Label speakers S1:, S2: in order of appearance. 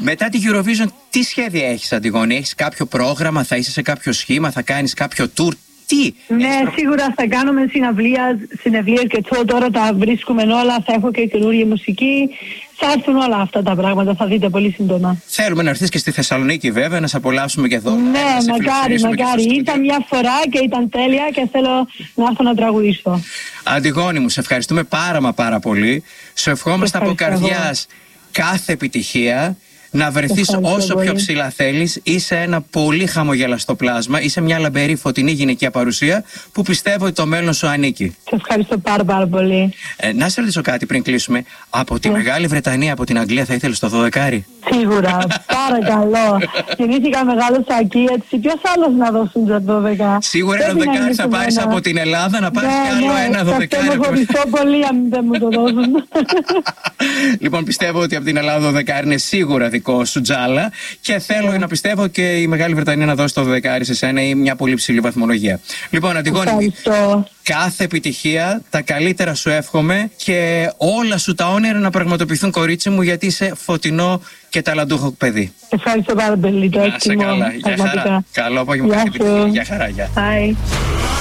S1: Μετά τη Eurovision, τι σχέδια έχεις, Αντιγόνη? Έχεις κάποιο πρόγραμμα, θα είσαι σε κάποιο σχήμα, θα κάνεις κάποιο tour? Τι?
S2: Ναι, σίγουρα θα κάνουμε συναυλίες και τώρα τα βρίσκουμε όλα. Θα έχω και καινούργια μουσική. Θα έρθουν όλα αυτά τα πράγματα, θα δείτε πολύ σύντομα.
S1: Θέλουμε να έρθεις και στη Θεσσαλονίκη, βέβαια, να σε απολαύσουμε και εδώ.
S2: Ναι, μακάρι. Ήταν μια φορά και ήταν τέλεια και θέλω να έρθω να τραγουδήσω.
S1: Αντιγόνη μου, σε ευχαριστούμε πάρα πολύ. Σου ευχόμαστε από καρδιάς κάθε επιτυχία. Να βρεθείς όσο πιο ψηλά θέλεις. Είσαι ένα πολύ χαμογελαστό πλάσμα. Είσαι μια λαμπερή, φωτεινή γυναικεία παρουσία που πιστεύω ότι το μέλλον σου ανήκει.
S2: Σε ευχαριστώ πάρα πολύ.
S1: Να σε ρωτήσω κάτι πριν κλείσουμε. Από τη Μεγάλη Βρετανία, από την Αγγλία, θα ήθελες το 12?
S2: Σίγουρα, παρακαλώ. Γεννήθηκα, μεγάλωσα εκεί, έτσι. Ποιος άλλος να δώσουν το 12?
S1: Σίγουρα ένα 12 θα πάρεις από την Ελλάδα, να πάρεις κι άλλο ένα 12.
S2: Θα στενοχωρηθώ πολύ αν δεν μου το δώσουν.
S1: Λοιπόν, πιστεύω ότι από την Ελλάδα 12 είναι σίγουρα δικό σου, Τζάλα. Και θέλω να πιστεύω και η Μεγάλη Βρετανία να δώσει το 12 σε σένα ή μια πολύ ψηλή βαθμολογία. Λοιπόν, Αντιγόνη, κάθε επιτυχία, τα καλύτερα σου εύχομαι και όλα σου τα όνειρα να πραγματοποιηθούν, κορίτσι μου, γιατί είσαι φωτεινό και ταλαντούχο παιδί.
S2: Ευχαριστώ πάρα πολύ.
S1: Να σε καλά. Γεια χαρά. Καλό απόγευμα. Γεια χαρά.
S2: Bye.